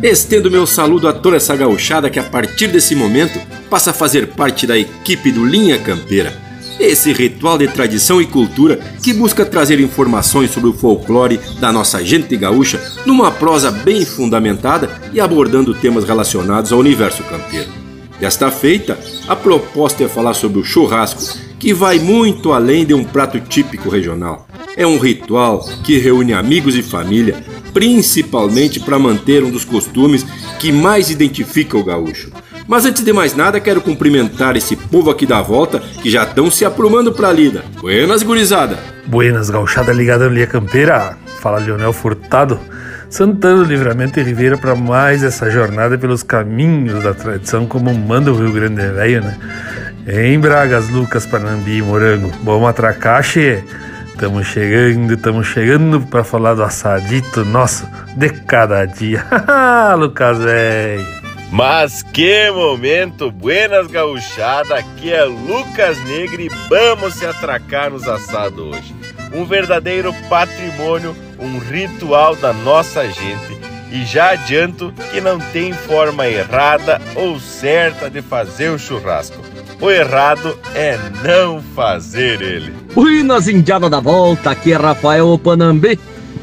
Estendo meu saludo a toda essa gauchada que a partir desse momento passa a fazer parte da equipe do Linha Campeira. Esse ritual de tradição e cultura que busca trazer informações sobre o folclore da nossa gente gaúcha numa prosa bem fundamentada e abordando temas relacionados ao universo campeiro. Desta feita, a proposta é falar sobre o churrasco, que vai muito além de um prato típico regional. É um ritual que reúne amigos e família, principalmente para manter um dos costumes que mais identifica o gaúcho. Mas antes de mais nada, quero cumprimentar esse povo aqui da volta que já estão se aprumando para a lida. Buenas, gurizada! Buenas, gauchada ligada no Linha Campeira. Fala Leonel Furtado, Santana do Livramento e Ribeira, para mais essa jornada pelos caminhos da tradição, como manda o Rio Grande Velho, né? Em Bragas, Lucas, Panambi e Morango. Vamos atracar, che! Estamos chegando para falar do assadito nosso de cada dia. Lucas, velho! Mas que momento! Buenas, gauchada! Aqui é Lucas Negre e vamos se atracar nos assados hoje. Um verdadeiro patrimônio, um ritual da nossa gente. E já adianto que não tem forma errada ou certa de fazer o churrasco. O errado é não fazer ele. Buenas, indiada da volta! Aqui é Rafael Panambi.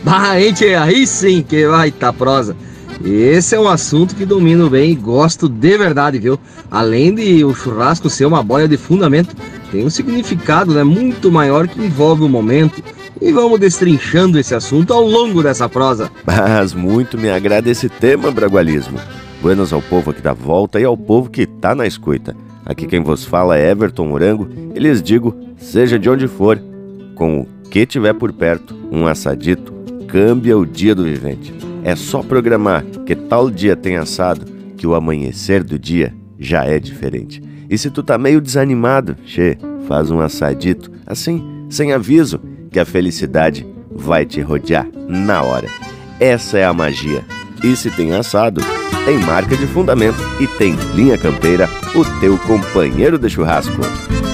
Aí sim que vai tá prosa. Esse é um assunto que domino bem e gosto de verdade, viu? Além de o churrasco ser uma boia de fundamento, tem um significado, né, muito maior que envolve o momento. E vamos destrinchando esse assunto ao longo dessa prosa. Mas muito me agrada esse tema, Bragualismo. Buenos ao povo aqui da volta e ao povo que tá na escuta. Aqui quem vos fala é Everton Morango e lhes digo, seja de onde for, com o que tiver por perto, um assadito cambia o dia do vivente. É só programar que tal dia tem assado que o amanhecer do dia já é diferente. E se tu tá meio desanimado, faz um assadito, assim, sem aviso, que a felicidade vai te rodear na hora. Essa é a magia. E se tem assado, tem marca de fundamento e tem Linha Campeira, o teu companheiro de churrasco.